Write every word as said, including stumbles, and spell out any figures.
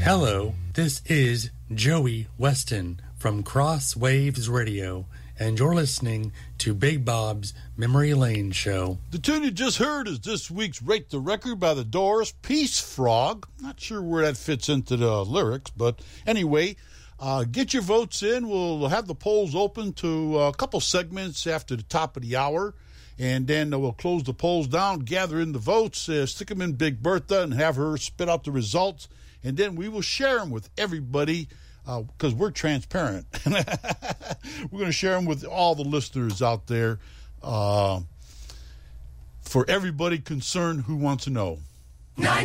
Hello, this is Joey Weston from Cross Waves Radio, and you're listening to Big Bob's Memory Lane Show. The tune you just heard is this week's Rate the Record by the Doors, Peace Frog. Not sure where that fits into the lyrics, but anyway, uh, get your votes in. We'll have the polls open to a couple segments after the top of the hour, and then we'll close the polls down, gather in the votes, uh, stick them in Big Bertha, and have her spit out the results, and then we will share them with everybody because uh, we're transparent. We're going to share them with all the listeners out there uh, for everybody concerned who wants to know.